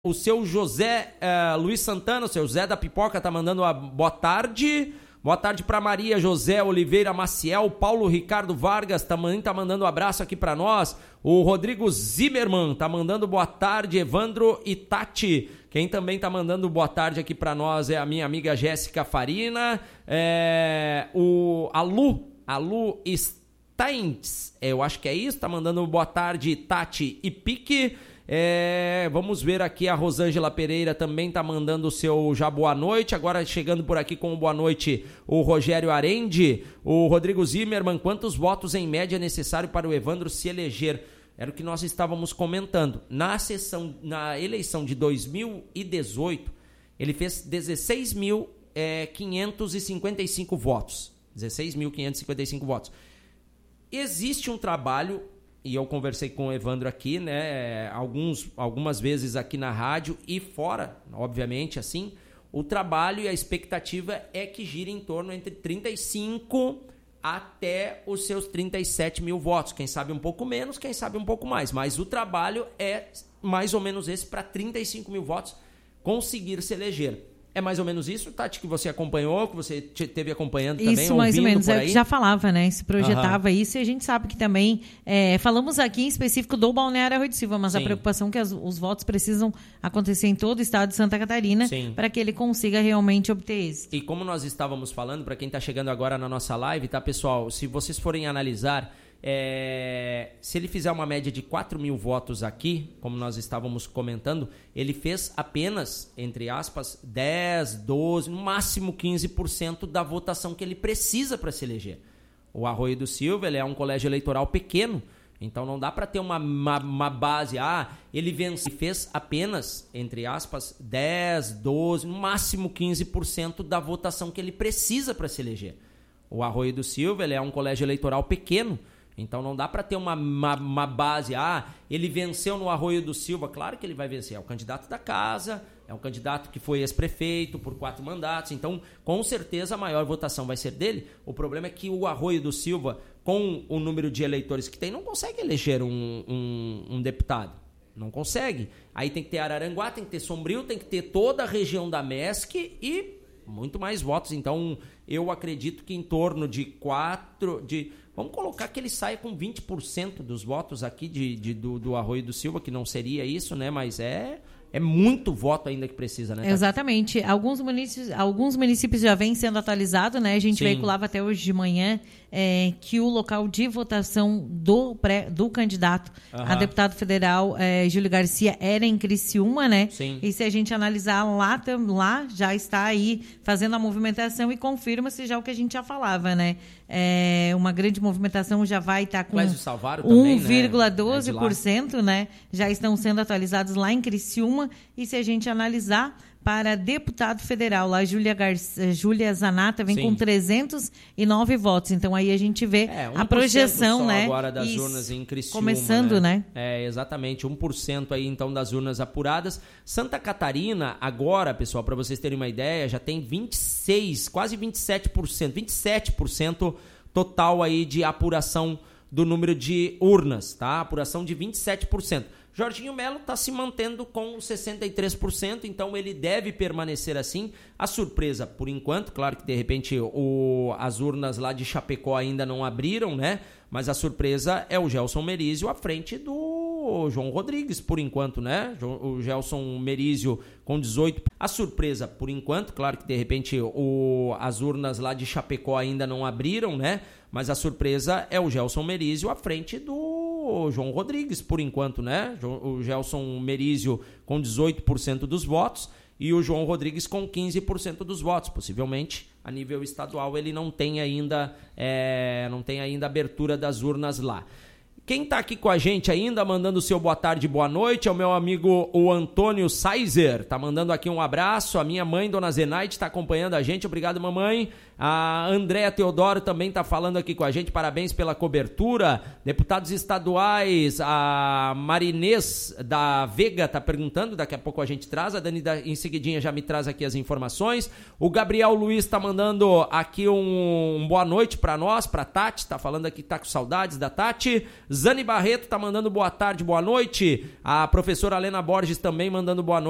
O seu José Luiz Santana, o seu Zé da Pipoca, tá mandando uma boa tarde. Boa tarde para Maria José Oliveira Maciel. Paulo Ricardo Vargas também tá mandando um abraço aqui para nós. O Rodrigo Zimmermann tá mandando boa tarde. Evandro e Tati. Quem também tá mandando boa tarde aqui para nós é a minha amiga Jéssica Farina. A Lu Steins, eu acho que é isso. Tá mandando boa tarde, Tati e Pique. Vamos ver aqui, a Rosângela Pereira também tá mandando o seu já boa noite. Agora chegando por aqui com boa noite o Rogério Arendi, o Rodrigo Zimmermann. Quantos votos em média é necessário para o Evandro se eleger? Era o que nós estávamos comentando. Na eleição de 2018, ele fez 16.555 votos. 16.555 votos. Existe um trabalho, e eu conversei com o Evandro aqui, né, algumas vezes aqui na rádio e fora, obviamente, assim, o trabalho e a expectativa é que gire em torno entre 35 até os seus 37 mil votos. Quem sabe um pouco menos, quem sabe um pouco mais, mas o trabalho é mais ou menos esse, para 35 mil votos conseguir se eleger. É mais ou menos isso, Tati, que você acompanhou, que você esteve acompanhando também, isso, mais ou menos, é o que já falava, né? Se projetava isso, e a gente sabe que também, falamos aqui em específico do Balneário Arroio do Silva, mas a preocupação é que os votos precisam acontecer em todo o estado de Santa Catarina para que ele consiga realmente obter êxito. E como nós estávamos falando, para quem está chegando agora na nossa live, tá, pessoal? Se vocês forem analisar, se ele fizer uma média de 4 mil votos aqui, como nós estávamos comentando, ele fez apenas, entre aspas, 10, 12, no máximo 15% da votação que ele precisa para se eleger. O Arroio do Silva, ele é um colégio eleitoral pequeno, então não dá para ter uma base, ele fez apenas, entre aspas, 10, 12, no máximo 15% da votação que ele precisa para se eleger. O Arroio do Silva, ele é um colégio eleitoral pequeno, então não dá para ter uma base, ele venceu no Arroio do Silva. Claro que ele vai vencer, é o candidato da casa, é um candidato que foi ex-prefeito por 4 mandatos, então com certeza a maior votação vai ser dele. O problema é que o Arroio do Silva, com o número de eleitores que tem, não consegue eleger um deputado, não consegue. Aí tem que ter Araranguá, tem que ter Sombrio, tem que ter toda a região da MESC e muito mais votos. Então eu acredito que em torno de vamos colocar que ele saia com 20% dos votos aqui do Arroio do Silva, que não seria isso, né? Mas é muito voto ainda que precisa, né? Exatamente. Alguns municípios já vêm sendo atualizados, né? A gente veiculava até hoje de manhã que o local de votação do candidato a deputado federal, Júlio Garcia, era em Criciúma, né? Sim. E se a gente analisar lá já está aí fazendo a movimentação e confirma-se já o que a gente já falava, né? Uma grande movimentação já vai estar com 1,12%, né? Já estão sendo atualizados lá em Criciúma. E se a gente analisar, para deputado federal, lá Júlia Zanata vem com 309 votos. Então aí a gente vê a projeção, só, né? Agora das urnas em Criciúma, começando, né? Exatamente, 1% aí então das urnas apuradas. Santa Catarina, agora, pessoal, para vocês terem uma ideia, já tem 26, quase 27% total aí de apuração do número de urnas, tá? Apuração de 27%. Jorginho Melo está se mantendo com 63%, então ele deve permanecer assim. A surpresa, por enquanto, claro que de repente as urnas lá de Chapecó ainda não abriram, né? Mas a surpresa é o Gelson Merizio à frente do João Rodrigues, por enquanto, né? O Gelson Merizio com 18%. A surpresa, por enquanto, claro que de repente as urnas lá de Chapecó ainda não abriram, né? Mas a surpresa é o Gelson Merizio à frente do João Rodrigues, por enquanto, né? O Gelson Merizio com 18% dos votos e o João Rodrigues com 15% dos votos. Possivelmente, a nível estadual, ele não tem ainda abertura das urnas lá. Quem está aqui com a gente ainda, mandando o seu boa tarde, boa noite, é o meu amigo o Antônio Saizer, tá mandando aqui um abraço. A minha mãe, Dona Zenaide, está acompanhando a gente, obrigado, mamãe. A Andréa Teodoro também está falando aqui com a gente, parabéns pela cobertura. Deputados estaduais, a Marinês da Vega está perguntando, daqui a pouco a gente traz, a Dani em seguidinha já me traz aqui as informações. O Gabriel Luiz está mandando aqui um boa noite para nós, para Tati, está falando aqui que está com saudades da Tati. Zani Barreto está mandando boa tarde, boa noite. A professora Helena Borges também mandando boa noite.